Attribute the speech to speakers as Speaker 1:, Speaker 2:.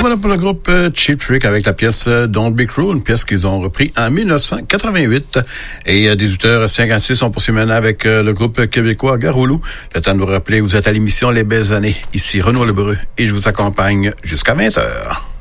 Speaker 1: voilà pour le groupe Cheap Trick avec la pièce Don't Be Cruel, une pièce qu'ils ont repris en 1988. Et à 18h56, on poursuit maintenant avec le groupe québécois Garoulou. Le temps de vous rappeler, vous êtes à l'émission Les Belles Années. Ici Renaud Lebreu et je vous accompagne jusqu'à 20h.